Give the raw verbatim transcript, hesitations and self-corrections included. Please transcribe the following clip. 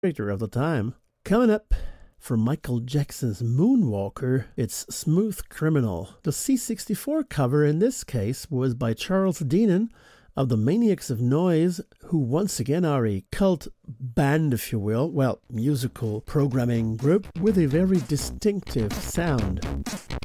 character of the time. Coming up, from Michael Jackson's Moonwalker, it's Smooth Criminal. The C sixty-four cover in this case was by Charles Deanan of the Maniacs of Noise, who once again are a cult band, if you will, well, musical programming group with a very distinctive sound.